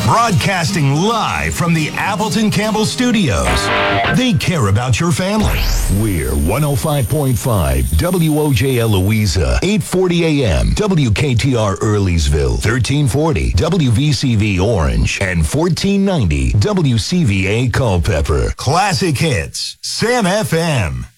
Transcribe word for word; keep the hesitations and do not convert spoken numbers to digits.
Broadcasting live from the Appleton Campbell Studios. They care about your family. We're one oh five point five W O J L Louisa, eight forty A M, W K T R Earleysville, thirteen forty W V C V Orange, and fourteen ninety W C V A Culpeper. Classic hits, Sam F M.